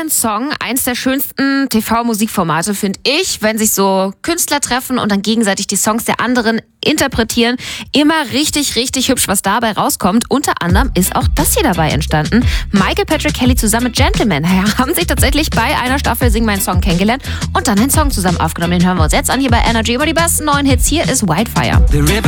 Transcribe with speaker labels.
Speaker 1: neuen Song. Eins der schönsten TV-Musikformate, finde ich, wenn sich so Künstler treffen und dann gegenseitig die Songs der anderen interpretieren. Immer richtig, richtig hübsch, was dabei rauskommt. Unter anderem ist auch das hier dabei entstanden. Michael Patrick Kelly zusammen mit Gentleman haben sich tatsächlich bei einer Staffel Sing meinen Song kennengelernt und dann einen Song zusammen aufgenommen. Den hören wir uns jetzt an hier bei Energy über die besten neuen Hits. Hier ist Wildfire.